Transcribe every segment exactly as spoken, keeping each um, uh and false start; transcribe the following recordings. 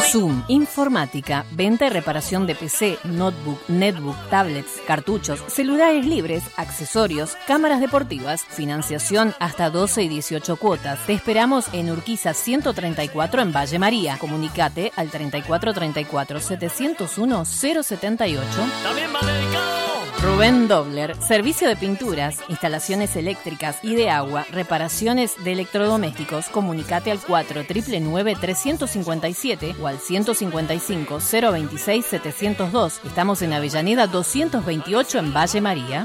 Zoom, informática, venta y reparación de P C, notebook, netbook, tablets, cartuchos, celulares libres, accesorios, cámaras deportivas, financiación hasta doce y dieciocho cuotas. Te esperamos en Urquiza ciento treinta y cuatro en Valle María. Comunicate al treinta y cuatro treinta y cuatro setecientos uno cero setenta y ocho. También va dedicado Rubén Dobler, servicio de pinturas, instalaciones eléctricas y de agua, reparaciones de electrodomésticos. Comunicate al cuatro nueve nueve tres cinco siete o al ciento cincuenta y cinco cero veintiséis setecientos dos. Estamos en Avellaneda doscientos veintiocho en Valle María.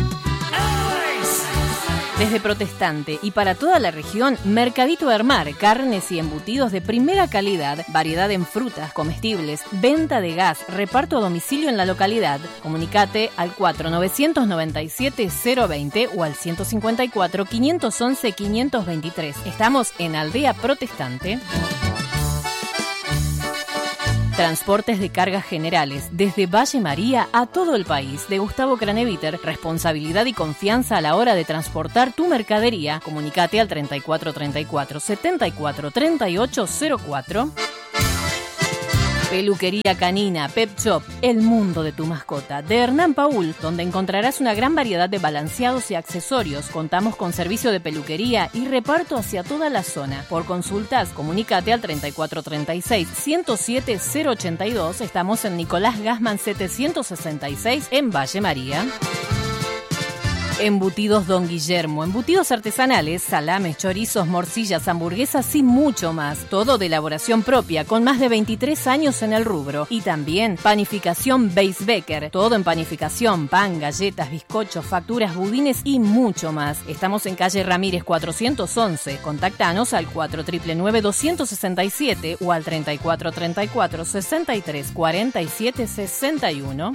Desde Protestante y para toda la región, Mercadito Hermar, carnes y embutidos de primera calidad, variedad en frutas, comestibles, venta de gas, reparto a domicilio en la localidad. Comunicate al cuatro nueve nueve siete cero veinte o al ciento cincuenta y cuatro quinientos once quinientos veintitrés. Estamos en Aldea Protestante. Transportes de cargas generales desde Valle María a todo el país de Gustavo Craneviter. Responsabilidad y confianza a la hora de transportar tu mercadería. Comunicate al treinta y cuatro treinta y cuatro setenta y cuatro treinta y ocho cero cuatro. Peluquería Canina, Pep Shop, el mundo de tu mascota, de Hernán Paul, donde encontrarás una gran variedad de balanceados y accesorios. Contamos con servicio de peluquería y reparto hacia toda la zona. Por consultas, comunícate al treinta y cuatro treinta y seis ciento siete cero ochenta y dos. Estamos en Nicolás Gassman setecientos sesenta y seis en Valle María. Embutidos Don Guillermo, embutidos artesanales, salames, chorizos, morcillas, hamburguesas y mucho más. Todo de elaboración propia, con más de veintitrés años en el rubro. Y también panificación Beisbecker, todo en panificación, pan, galletas, bizcochos, facturas, budines y mucho más. Estamos en calle Ramírez cuatrocientos once. Contáctanos al cuatro nueve nueve dos seis siete o al treinta y cuatro treinta y cuatro sesenta y tres cuarenta y siete sesenta y uno.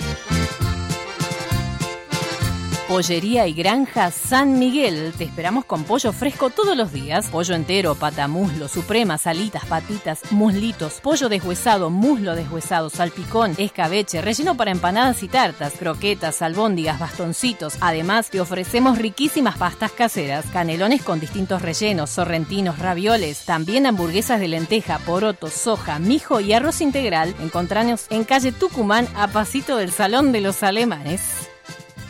Pollería y Granja San Miguel. Te esperamos con pollo fresco todos los días. Pollo entero, pata, muslo, supremas, alitas, patitas, muslitos, pollo deshuesado, muslo deshuesado, salpicón, escabeche, relleno para empanadas y tartas, croquetas, albóndigas, bastoncitos. Además, te ofrecemos riquísimas pastas caseras, canelones con distintos rellenos, sorrentinos, ravioles, también hamburguesas de lenteja, poroto, soja, mijo y arroz integral. Encontranos en calle Tucumán, a pasito del Salón de los Alemanes.